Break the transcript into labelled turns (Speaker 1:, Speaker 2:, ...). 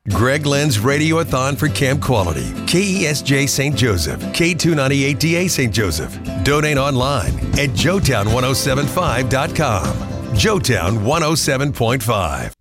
Speaker 1: Greg Lynn's Radiothon for Camp Quality. KESJ St. Joseph, K298DA St. Joseph. Donate online at joetown1075.com. Joetown 107.5.